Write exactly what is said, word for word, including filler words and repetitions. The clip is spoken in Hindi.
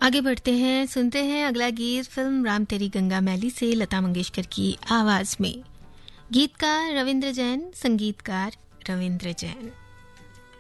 आगे बढ़ते हैं, सुनते हैं अगला गीत फिल्म राम तेरी गंगा मैली से लता मंगेशकर की आवाज में। गीतकार रविंद्र जैन, संगीतकार रविंद्र जैन।